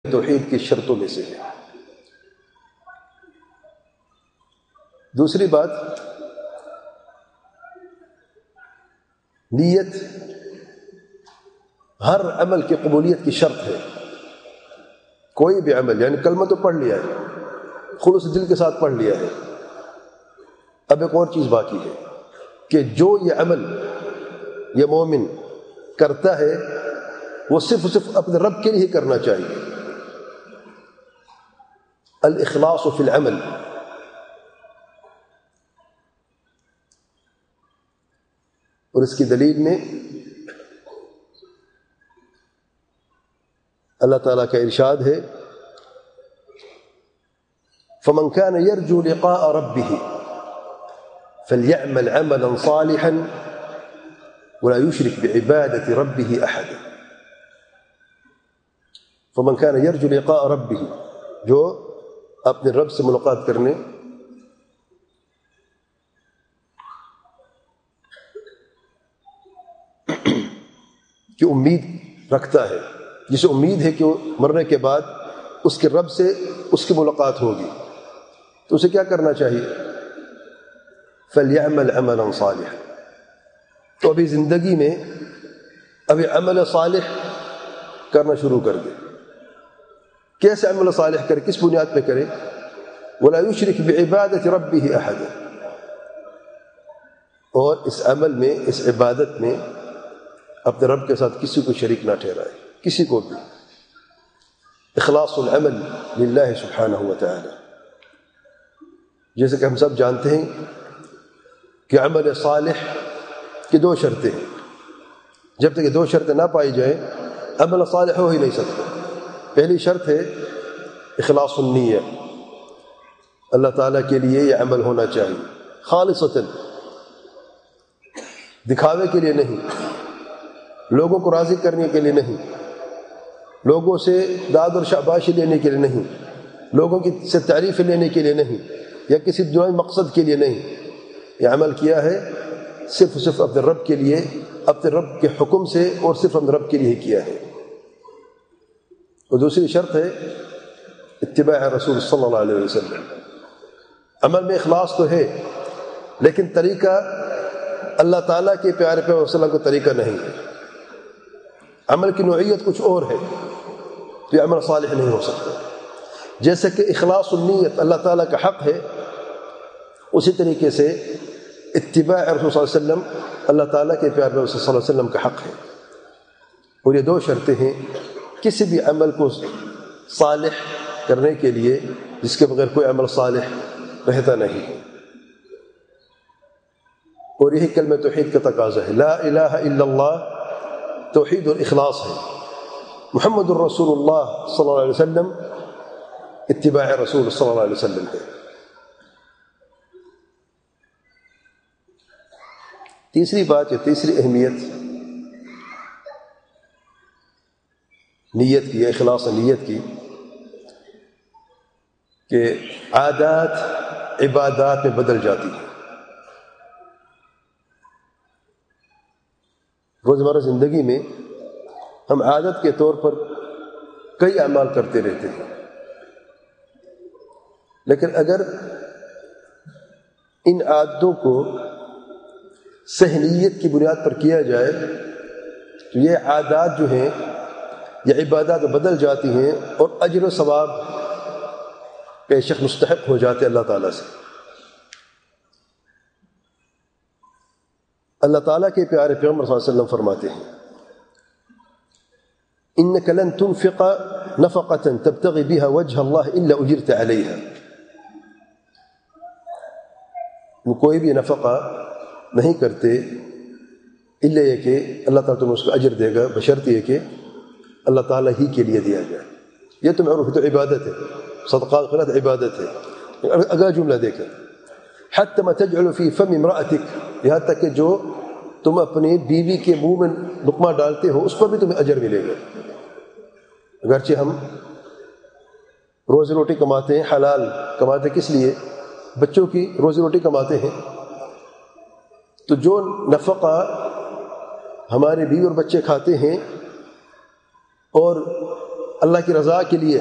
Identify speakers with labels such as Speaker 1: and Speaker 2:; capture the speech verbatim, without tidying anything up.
Speaker 1: توحید کی شرطوں میں سے ہے۔ دوسری بات، نیت ہر عمل کی قبولیت کی شرط ہے۔ کوئی بھی عمل، یعنی کلمہ تو پڑھ لیا ہے، خلوص دل کے ساتھ پڑھ لیا ہے، اب ایک اور چیز باقی ہے کہ جو یہ عمل یہ مومن کرتا ہے وہ صرف صرف اپنے رب کے لیے ہی کرنا چاہیے۔ الاخلاص فی العمل، اور اس کی دلیل میں اللہ تعالیٰ کا ارشاد ہے فمن كان يرجو لقاء ربه فليعمل عملا صالحا ولا يشرك بعبادة ربه أحدا۔ فمن كان يرجو لقاء ربه، جو اپنے رب سے ملاقات کرنے کی امید رکھتا ہے، جسے امید ہے کہ وہ مرنے کے بعد اس کے رب سے اس کی ملاقات ہوگی، تو اسے کیا کرنا چاہیے؟ فَلْيَعْمَلْ عَمَلًا صَالِحًا۔ تو ابھی زندگی میں ابھی عمل صالح کرنا شروع کر دے۔ کیسے عمل صالح کرے؟ کس بنیاد پہ کرے؟ وَلَا يُشْرِكْ بِعِبَادَةِ رَبِّهِ أَحَدًا، اور اس عمل میں، اس عبادت میں اپنے رب کے ساتھ کسی کو شریک نہ ٹھہرائے، کسی کو بھی۔ اخلاص العمل للہ سبحانہ وتعالی۔ جیسے کہ ہم سب جانتے ہیں کہ عمل صالح کی دو شرطیں ہیں، جب تک یہ دو شرطیں نہ پائی جائیں عمل صالح ہو ہی نہیں سکتا۔ پہلی شرط ہے اخلاص النیہ، اللہ تعالیٰ کے لیے یہ عمل ہونا چاہیے، خالصتاً، دکھاوے کے لیے نہیں، لوگوں کو راضی کرنے کے لیے نہیں، لوگوں سے داد اور شاباشی لینے کے لیے نہیں، لوگوں کی سے تعریف لینے کے لیے نہیں، یا کسی دنیاوی مقصد کے لیے نہیں۔ یہ عمل کیا ہے صرف صرف اپنے رب کے لیے، اپنے رب کے حکم سے، اور صرف اپنے رب کے لیے کیا ہے۔ اور دوسری شرط ہے اتباع رسول صلی اللہ علیہ وسلم۔ عمل میں اخلاص تو ہے، لیکن طریقہ اللہ تعالیٰ کے پیارے پیغمبر صلی اللہ علیہ وسلم کا طریقہ نہیں ہے، عمل کی نوعیت کچھ اور ہے، تو یہ عمل صالح نہیں ہو سکتا۔ جیسے کہ اخلاص النیت اللہ تعالیٰ کا حق ہے، اسی طریقے سے اتباع رسول صلی اللہ علیہ وسلم اللہ تعالیٰ کے پیارے پیغمبر صلی اللہ علیہ وسلم کا حق ہے۔ اور یہ دو شرطیں ہیں کسی بھی عمل کو صالح کرنے کے لیے، جس کے بغیر کوئی عمل صالح رہتا نہیں ہے۔ اور یہی کلمہ توحید کا تقاضا ہے، لا الہ الا اللہ توحید اور اخلاص ہے، محمد الرسول اللہ صلی اللہ علیہ وسلم اتباع رسول صلی اللہ علیہ وسلم ہے۔ تیسری بات، یا تیسری اہمیت نیت کی، اخلاص نیت کی، کہ عادات عبادات میں بدل جاتی ہیں۔ روزمرہ زندگی میں ہم عادت کے طور پر کئی اعمال کرتے رہتے ہیں، لیکن اگر ان عادتوں کو صحیح نیت کی بنیاد پر کیا جائے تو یہ عادات جو ہیں یہ عبادات بدل جاتی ہیں، اور اجر و ثواب بے شک مستحق ہو جاتے اللہ تعالیٰ سے۔ اللہ تعالیٰ کے پیارے پیغمبر صلی اللہ علیہ وسلم فرماتے ہیں إنك لن تنفق نفقة تبتغي بها وجه الله إلا أجرت عليها۔ وہ کوئی بھی نفقہ نہیں کرتے الا یہ کہ اللہ تعالیٰ تمہیں اس کا اجر دے گا، بشرط یہ کہ اللہ تعالیٰ ہی کے لیے دیا جائے۔ یہ تو معروف تو عبادت ہے، صدقات خیرات عبادت ہے۔ اگلا جملہ دیکھیں، حتى ما تجعل في فم امرأتك، یہاں تک کہ جو تم اپنی بیوی کے منہ میں لقمہ ڈالتے ہو اس پر بھی تمہیں اجر ملے گا۔ اگرچہ ہم روزی روٹی کماتے ہیں، حلال کماتے کس لیے؟ بچوں کی روزی روٹی کماتے ہیں، تو جو نفقہ ہمارے بیوی اور بچے کھاتے ہیں اور اللہ کی رضا کے لیے